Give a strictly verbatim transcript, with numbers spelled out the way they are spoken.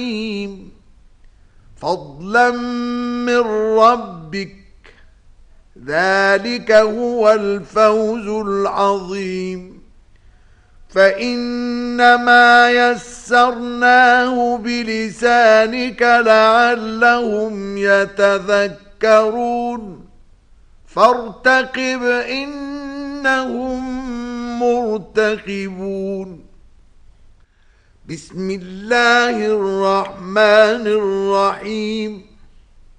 فضلا من ربك، ذلك هو الفوز العظيم. فإنما يسرناه بلسانك لعلهم يتذكرون، فارتقب إنهم مرتقبون. بسم الله الرحمن الرحيم